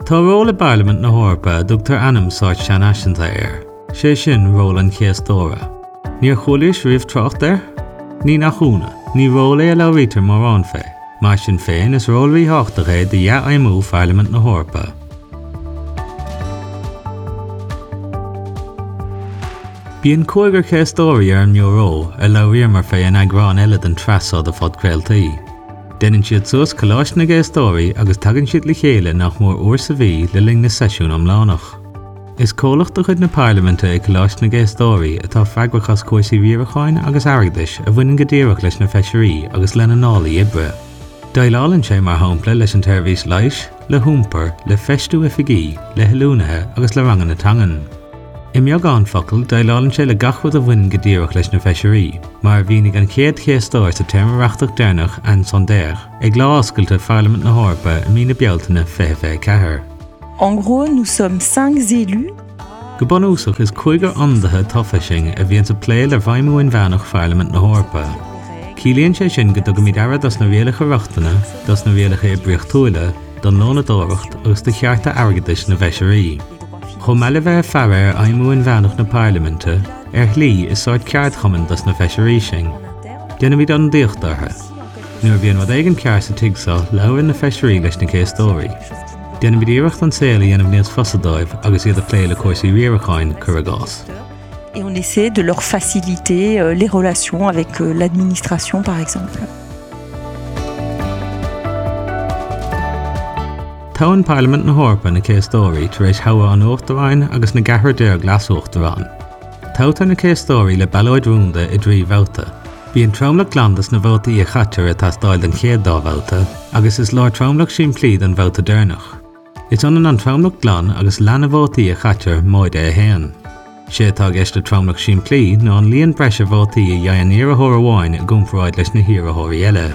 Tá róla Parliament na Hórpa dúgtar anam sáit sean aisinta sé sin róla an chéastóra. Níor chuailís riamh trocht ní nach chúna, ní róla é leabhrítar mar an fé. Mar sin féin is róla háachta de dhá aimú Parliament na Hórpa. Bíonn cúigear chéastóirí ar an Euro a leabhríar mar fé an agrán eile den trasad a fad creaaltaí. Déanann siad suas coláis na géastóirí agus tagann siad le chéile nach mór uair sa bhí le ling na seisiún amlánach. Is cólacht do chuid na Parliamenta ag coláis na géastóirí atá freagrachas cuasaí bhíoracháin agus airgdais a bhaineann go díreach leis na feisirí agus le na nálaí ibre. Daileálann sé mar hampla leis an teirbhís leighis, le húmpar, le feistú oifigí, le heilúnathe agus le rangan na tangan. I mbeag an focail daileálann sé le gachfad a bhain go díreach leis na feisirí, mar bhínig an chéad chéastóir sa téimeachtach déarnach an sondéir ag gláoscailte Parliament na Hórpa i mína bealtaine 2024. En gros, nous sommes 5 élus. Go bunúsach is cúigear andathe tofaising a bhíonn sa pléil ar bhaimú in bheanach Parliament na Hórpa. Cílíonn sé sin go dtugad míad airad as na bhéalacha reachtaine, das na bhéalacha ibriochtúile, don lónadóireacht agus de chearta airgeadais na bheisirí. Chomh meile bheith fearir aimú in bheanach na Parliamenta, chlí is sáid ceart chumann das na feisirí sin. Déanam míad an díochtartha. Nuair bhíonn mud éigean ceart sa tigsá leabhair na feisirí leis na chéastóirí. Déanam míad iireacht an saola dhéanamh níos fosadóibh agus iad a pléile cuasaí bhíoracháin chur agás. Et on essaie de leur faciliter les relations avec l'administration, par exemple. Táin Parliament na Hórpa na chéastóirí tar éis hawa an uachtaráin agus na gahar déir glasúachtarán. Táta na chéastóirí le bailóid rúnda i drí bhóta. Bhíonn trámlach glandas na bhótaí a chatar atá stáil den chéad dá bhóta, agus is lár trámlach sin plíd an bhóta déarnach. Is anan an trámlach glan agus leanna bhótaí a chatar móid é a héan. Sé tá gceiste trámlach sin plí nó an líon breise bhótaí a dhéan iarrthóir amháin a gcumpráid leis na hiarrthóirí eile.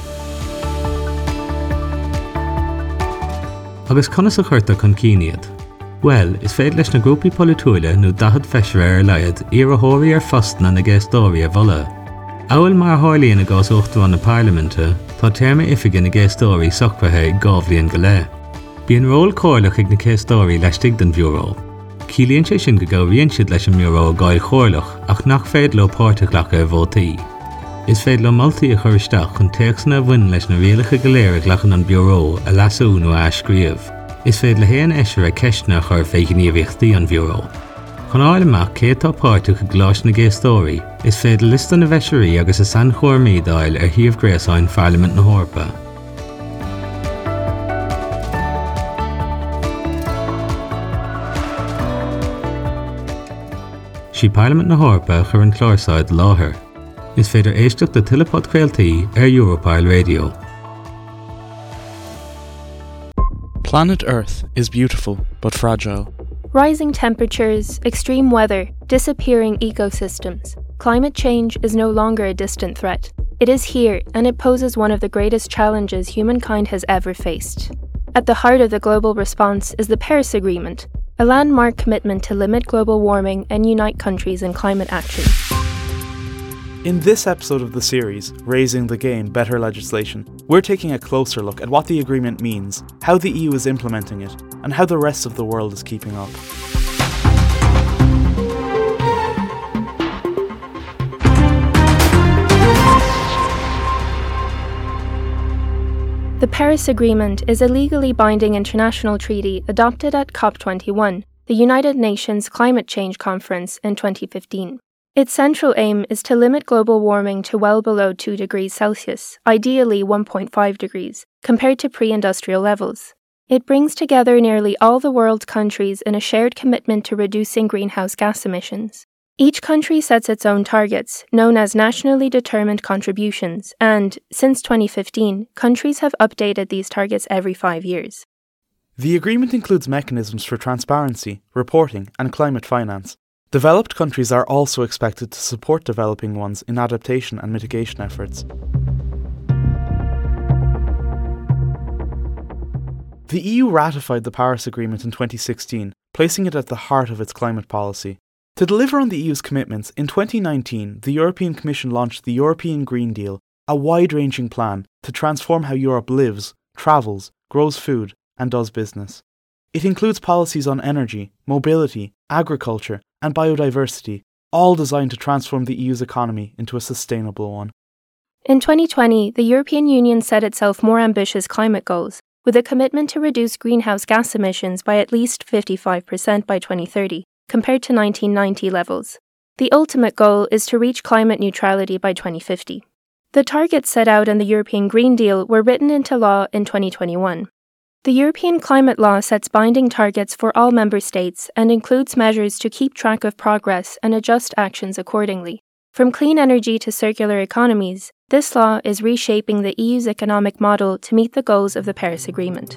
Agus conas a chuirta chun cíniad. Well, is féad leis na grúpaí polúile nó dahad feisiir ar leiad iarrthóirí ar fostna na géastóirí a bhola. Amhail mar tharlaíonn a gás uachtarán na Parliamenta, tá téirme oifigigh na géastóirí socrtha gábhlíonn go le. Bíonn ról cóirlach ag na chéastóirí leistigh den bhúró. Cílíonn sé sin go gabhríonn siad leis an bhúró a gáil chóirlach ach nach féad le páirteach a bhótaí. Is féad le moltaí a chur isteach chun teachsanna a bhain leis na bhéalacha go léir ghlachan an bhúró a lasú nó a scríomh. Is féad le héan eisiir a ceisna chur féigeníomhíochtaí an bhúró. Chun áil amach céad tá páirteach a gláis na géastóirí, is féad le lista na bheisirí agus a san chóirmí dáil ar thaobh gréasáin Parliament na Hórpa. Sí Parliament na Hórpa chur an chlársáid láthair. Is féidir éisteach de tuileád creaaltaí ar Europile Radio. Planet Earth is beautiful but fragile. Rising temperatures, extreme weather, disappearing ecosystems. Climate change is no longer a distant threat. It is here, and it poses one of the greatest challenges humankind has ever faced. At the heart of the global response is the Paris Agreement, a landmark commitment to limit global warming and unite countries in climate action. In this episode of the series, Raising the Game, Better Legislation, we're taking a closer look at what the agreement means, how the EU is implementing it, and how the rest of the world is keeping up. The Paris Agreement is a legally binding international treaty adopted at COP21, the United Nations Climate Change Conference in 2015. Its central aim is to limit global warming to well below 2 degrees Celsius, ideally 1.5 degrees, compared to pre-industrial levels. It brings together nearly all the world's countries in a shared commitment to reducing greenhouse gas emissions. Each country sets its own targets, known as nationally determined contributions, and, since 2015, countries have updated these targets every 5 years. The agreement includes mechanisms for transparency, reporting, and climate finance. Developed countries are also expected to support developing ones in adaptation and mitigation efforts. The EU ratified the Paris Agreement in 2016, placing it at the heart of its climate policy. To deliver on the EU's commitments, in 2019, the European Commission launched the European Green Deal, a wide-ranging plan to transform how Europe lives, travels, grows food, and does business. It includes policies on energy, mobility, agriculture, and biodiversity, all designed to transform the EU's economy into a sustainable one. In 2020, the European Union set itself more ambitious climate goals, with a commitment to reduce greenhouse gas emissions by at least 55% by 2030, compared to 1990 levels. The ultimate goal is to reach climate neutrality by 2050. The targets set out in the European Green Deal were written into law in 2021. The European Climate Law sets binding targets for all member states and includes measures to keep track of progress and adjust actions accordingly. From clean energy to circular economies, this law is reshaping the EU's economic model to meet the goals of the Paris Agreement.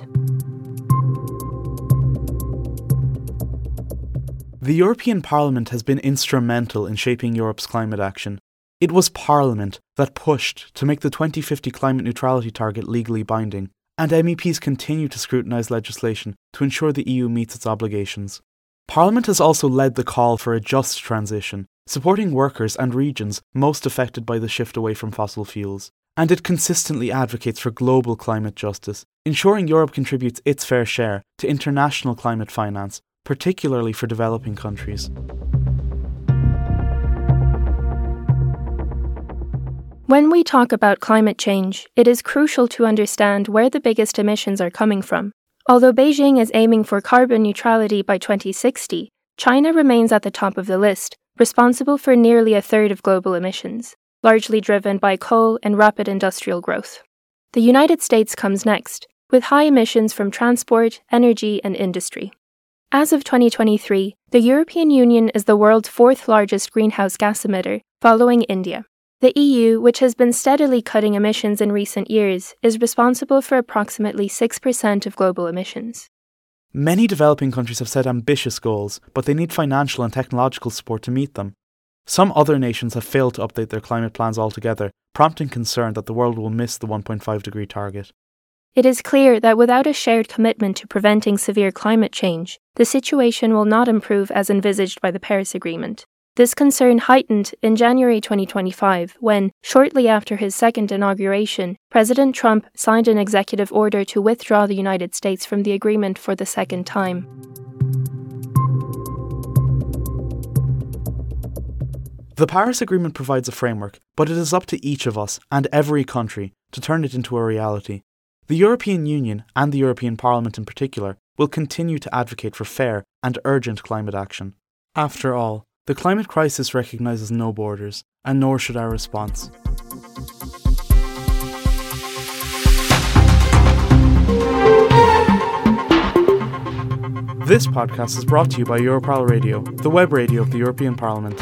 The European Parliament has been instrumental in shaping Europe's climate action. It was Parliament that pushed to make the 2050 climate neutrality target legally binding, and MEPs continue to scrutinise legislation to ensure the EU meets its obligations. Parliament has also led the call for a just transition, supporting workers and regions most affected by the shift away from fossil fuels, and it consistently advocates for global climate justice, ensuring Europe contributes its fair share to international climate finance, particularly for developing countries. When we talk about climate change, it is crucial to understand where the biggest emissions are coming from. Although Beijing is aiming for carbon neutrality by 2060, China remains at the top of the list, responsible for nearly a third of global emissions, largely driven by coal and rapid industrial growth. The United States comes next, with high emissions from transport, energy, and industry. As of 2023, the European Union is the world's fourth largest greenhouse gas emitter, following India. The EU, which has been steadily cutting emissions in recent years, is responsible for approximately 6% of global emissions. Many developing countries have set ambitious goals, but they need financial and technological support to meet them. Some other nations have failed to update their climate plans altogether, prompting concern that the world will miss the 1.5-degree target. It is clear that without a shared commitment to preventing severe climate change, the situation will not improve as envisaged by the Paris Agreement. This concern heightened in January 2025 when, shortly after his second inauguration, President Trump signed an executive order to withdraw the United States from the agreement for the second time. The Paris Agreement provides a framework, but it is up to each of us and every country to turn it into a reality. The European Union, and the European Parliament in particular, will continue to advocate for fair and urgent climate action. After all, the climate crisis recognises no borders, and nor should our response. This podcast is brought to you by Europarl Radio, the web radio of the European Parliament.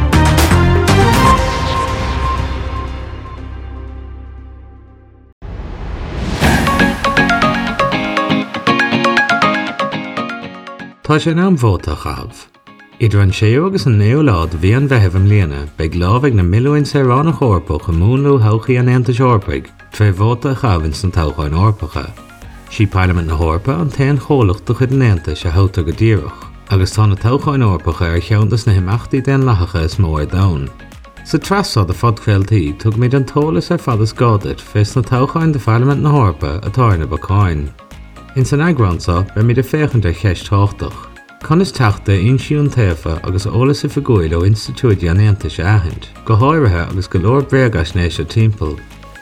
Tá sé ná bhóta chahabh. Idir an séú agus an néolád bhí an bheithim líana beag lábhaigh na milliúin Saoránach Orpach an múnlú thabhachaí an Aontais Orpaig tre bhóta chahabhain san todhchain Orpacha. Sí Parliament na Hórpa an taon chomhlacht do chud an Aontais a thabhta go díreach, agus tá na todhchain Orpacha ar cheantas na himachtaí den lachacha is mór domhan. Sa trasá de fodcréaltaí tug méid an tolas ar fad is gádaid fés na todhchain de Parliament na Hórpa atá na Bacáin. In san agránsa be méid a féchant ar cheist táchtach. Can is teachta insiún taofa agus ólas a fagóil ó institúidí an Aontais aithint, go háirithe agus go leor bréagas néis a timpeall.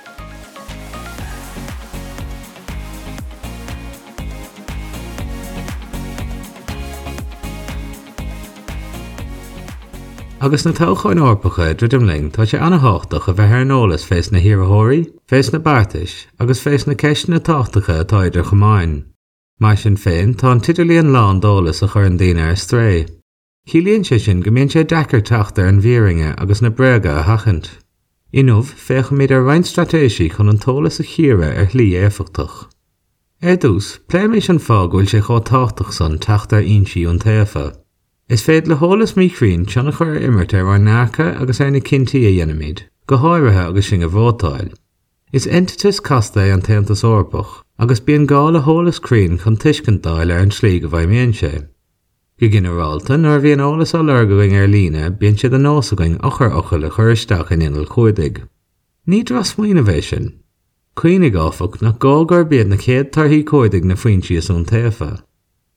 Agus na todhchain Orpacha dridimling tá sé anatháchtach a bheith ar an ólas fés na híreathóirí, fés na beartais agus fés na ceist na táchtacha atá idir chomáin. Mar sin féin tá an tidirlíon lán dólas a chur an daoine ar stré. Chiallaíonn sé sin go mbíonn sé deacair teachta ar an bhíringe agus na bréaga a thachant. Inmh féach méid ar roinn stratéisi chun an tolas a chiaire ar thlí éifeachtach. Ar dús, pléiméis an fág bhfuil sé chó táchtach san teachta ar insiún taofa. Is féad le hólas míchrín teannach chur imirt ar nácha agus ar na cinntií a dhéanamid, go háirithe agus sin go bhótáil. Is entitas casta an Taontas Orpach, agus bíonn gáil a hólas crín chun tuiscintáil ar an slí go bhaimíonn sé. Go ginearálta nuair bhíonn ólas á lorgaing ar líne bíonn siad an nósagaing ochar le chuiristeach in inal chuidig. Ní dras muoine bheith sin. Cuoinnig áfach nach gágur bead na chéad tarthaí chuidig na faoin síos ón taofa.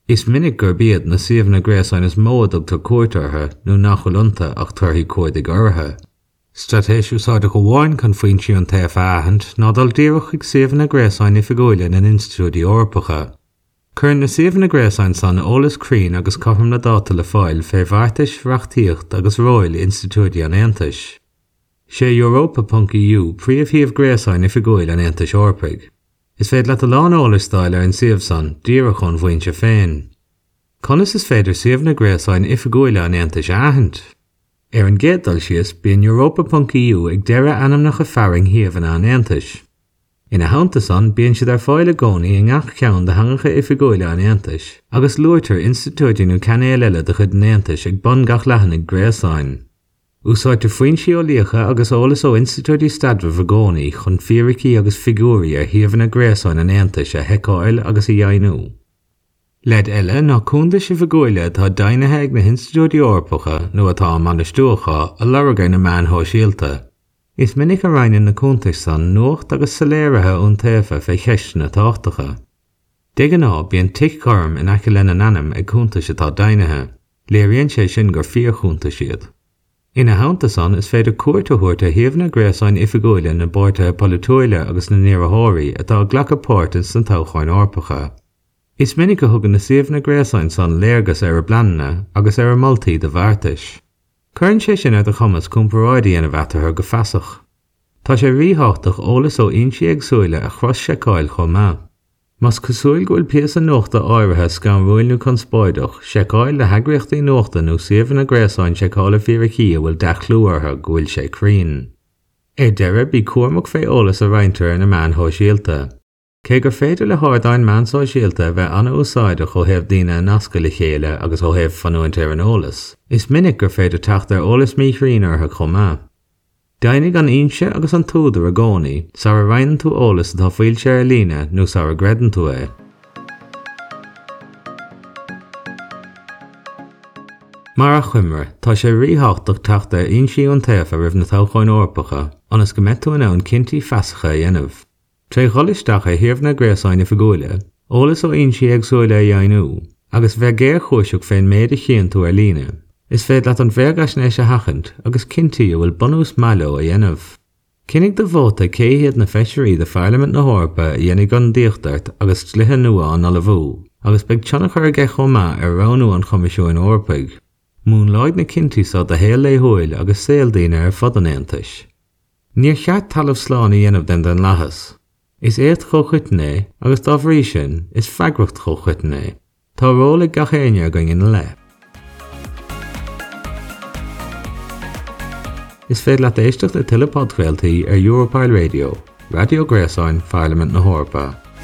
Is minic gur bíad na siomh na gréasáin is módach tar cuairtartha nó nachholanta ach tarthaí cuairdig ortha. Stratéisiúsáide go bháin chun faoin siú an taobh áithint ná dul díreach ag siomh na gréasáin oifigiúla in institúidí orpacha. Cuireann na siomh na gréasáin san eolas crín agus cothrom na dáta le fáil fé bhartais, reachtaíocht agus róil institúidí an Aontais. Sé Europa.eu príomhthíomh gréasáin oifigiúil an Aontais orpaig. Is féad leat a lán eolas stáil ar an siomh san díreach chun bhainte féin. Conas is féidir siomh na gréasáin oifigiúil an Aontais áithint. Ar an géadal sios bíonn Europa.eu ag deireadh ainmneach a fearing thaobhann an Aontais. Ina haanta san bíonn siad ar fáil a gcónaí in ngach ceann de hangacha oifigiúil an Aontais, agus luairtear institúidí nó ceannéil eile de chud an Aontais ag bun gach leathan ag gréasáin. Úsáidtear faoin siolaíocha agus eolas ó institúidí staidmh a gcónaí chun fíricí agus figúirí ar thaobhann na gréasáin an Aontais a heiceáil agus a dhéanú. Lead eile ná cúntais oifigiúile tá dainithe ag na institúidí orpacha nó atá manisteocha a leabhar na meánthó síalta. Is minic a raineann na cúntais san nuacht agus saléirithe ón taobha fé cheist na táachtacha. De gná bíonn tic chorm in aice lena anam ag cúntais atá dainithe, léiríonn sé sin gur fíorchúnta siad. Ina haanta san is féidir cuairteúirta thaobhann na gréasáin oifigiúile na báirte polaitíola agus na níorathirí atá ghlacha páirt san toghcháin orpacha. Is minic a thugann na siomh na gréasáin san léargas ar a blanna agus ar a moltaí de bhartais. Cuireann sé sin ar de chumas cúmparáidí ana bheatartha go feasach. Tá sé rítháchtach eolas ó insi agsúile a chros seicáil chomh maith. Mas cosúil go bhfuil píos an nuachta áirithe scan bhfuilnú chun spáideach, seicáil le heagraíochtaí nuachta nó siomh na gréasáin seicála fíricí a bhfuil dechlúartha go bhfuil sé crín. Ar deireadh bí cuairmach fé eolas a roinntear na meánthó síalta. Cé gur féidir le háirdáin meánsá síalta bheith anna úsáideach ó thaobh daoine nasca le chéile agus ó thaobh fanúint ar an eolas. Is minic gur féidir teacht ar eolas míchríonartha chomh maith. Dainnig an inse agus an túdar a gcónaí, sa a raineann tú eolas atá failte ar líne nó sa a greidann tú é. Mar a chuimre, tá sé rítháchtach teacht ar insiú an taobh a roimh na toghcháin orpacha, anas go mbeadh tú in ann cinntií feasacha a dhéanamh. Trí cholisteach a thaobh na gréasáin oifigiúile, eolas ó insi agsúile a dhéanú, agus bheith géir chúiseach féin méad a chéann tú ar líne. Is féad leat an bhéargas nééis a hachant agus cinntií a bhfuil bunús mealló a dhéanamh. Cinnig de bhóta céiad na feisirí de Parliament na Hórpa a dhéannig an díochtart agus tlithe nua an alabhú, agus beag teannachar a gceith chomh maith ar ránú an Choimisiún Orpaig. Mún láid na cinntií sa de héal léthúil agus saoldaoine ar fud an Aontais. Níor cheart talamh slán a dhéanamh den leathas. Is éirt chomhchuitené agus dá bhrí sin is freagracht chomhchuitené. Tá róla gach éine going in le. Is féad leat éisteacht le tuile podcailtaí ar Europile Radio, Radio Gréasáin, Parliament na Hórpa.